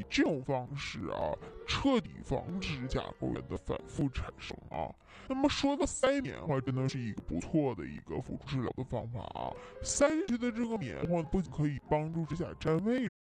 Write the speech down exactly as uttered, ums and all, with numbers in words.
这种方式啊，彻底防止甲沟炎的反复产生啊。那么说到塞棉花，真的是一个不错的一个辅助治疗的方法啊。塞进去的这个棉花不仅可以帮助指甲占位